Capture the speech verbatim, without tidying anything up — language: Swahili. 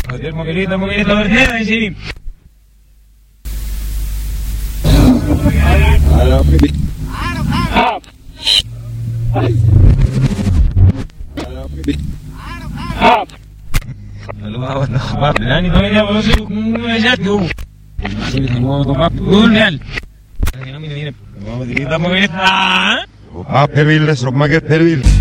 Joder, moquerito, moquerito, verdad, sí. Lalu awak nak apa? Nani tu dia baru suruh mengajar tu. Sini semua tu apa? Bukan. Ini ni ni. Mau kita mau kita. Ah, pervil, es lo más que pervil.